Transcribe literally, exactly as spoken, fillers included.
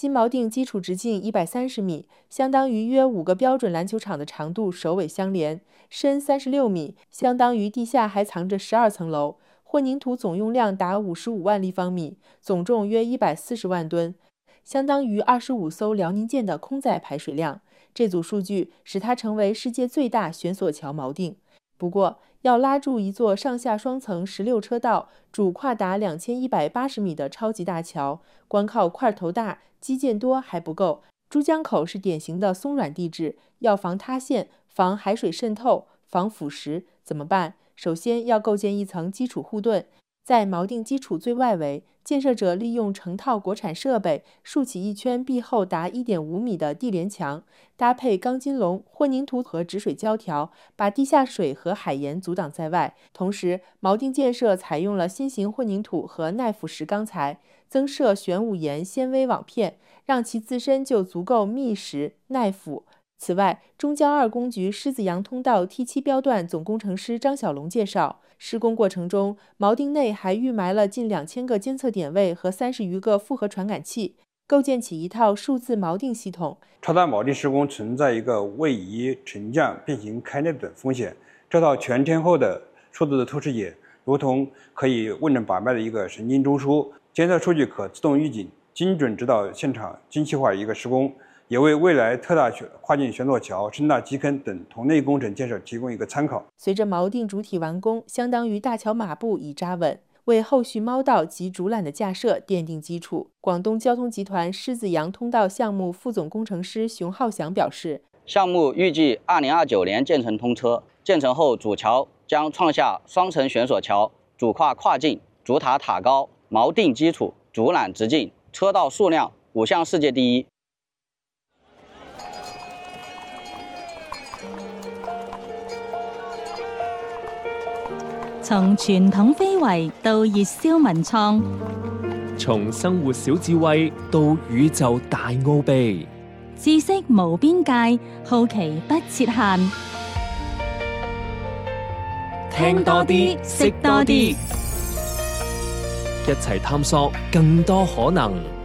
新锚定基础直径一百三十米，相当于约五个标准篮球场的长度首尾相连，深三十六米，相当于地下还藏着十二层楼。混凝土总用量达五十五万立方米，总重约一百四十万吨，相当于二十五艘辽宁舰的空载排水量。这组数据使它成为世界最大悬索桥锚定。不过，要拉住一座上下双层十六车道、主跨达两千一百八十米的超级大桥，光靠块头大、基建多还不够。珠江口是典型的松软地质，要防塌陷、防海水渗透、防腐蚀，怎么办？首先要构建一层基础护盾，在锚定基础最外围，建设者利用成套国产设备竖起一圈壁厚达 一点五米的地连墙，搭配钢筋笼、混凝土和止水胶条，把地下水和海盐阻挡在外。同时，锚定建设采用了新型混凝土和耐腐蚀钢材，增设玄武岩纤维网片，让其自身就足够密实耐腐。此外，中交二工局狮子洋通道 T 七 标段总工程师张小龙介绍，施工过程中，锚定内还预埋了近两千个监测点位和三十余个复合传感器，构建起一套数字锚定系统。 超大锚定施工存在一个位移、沉降、变形开裂等风险，这套全天候的数字的透视眼，如同可以问诊把脉的一个神经中枢，监测数据可自动预警，精准指导现场精细化一个施工。也为未来特大跨境悬索桥、深大基坑等同类工程建设提供一个参考。 随着锚定主体完工，相当于大桥马步已扎稳，为后续锚道及主缆的架设奠定基础。广东交通集团狮子洋通道项目副总工程师熊浩翔表示， 项目预计二零二九年建成通车，建成后主桥将创下双层悬索桥、主跨跨境、主塔塔高、锚定基础、主缆直径、车道数量五项世界第一。 從傳統非遺到熱銷文創， 從生活小智慧到宇宙大奧秘， 知識無邊界，好奇不設限。 聽多啲，識多啲，一齊探索更多可能。